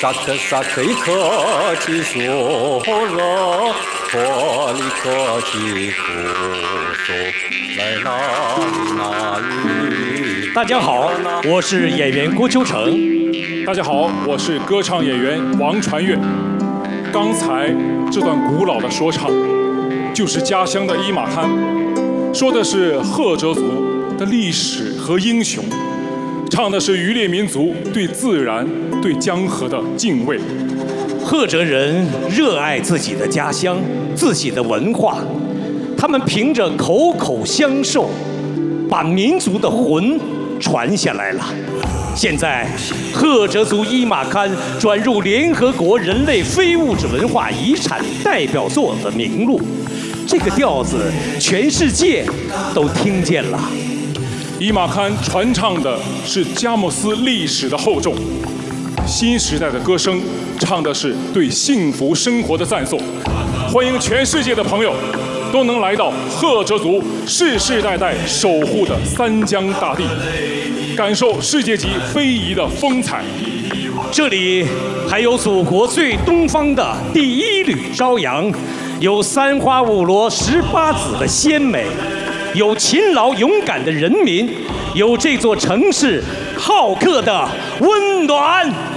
萨克一颗技术热，火里可起苦手，来哪里？ 大家好，我是演员郭秋成。 大家好，我是歌唱演员王传岳。刚才这段古老的说唱，就是家乡的伊玛滩，说的是赫哲族的历史和英雄，唱的是渔猎民族对自然、对江河的敬畏。 赫哲人热爱自己的家乡、自己的文化，他们凭着口口相授，把民族的魂传下来了。现在，赫哲族伊玛堪转入联合国人类非物质文化遗产代表作的名录，这个调子全世界都听见了。 伊玛堪传唱的是佳木斯历史的厚重，新时代的歌声唱的是对幸福生活的赞颂。欢迎全世界的朋友都能来到赫哲族世世代代守护的三江大地，感受世界级非遗的风采。 这里还有祖国最东方的第一缕朝阳，有三花五罗18子的鲜美，有勤劳勇敢的人民，有这座城市好客的温暖。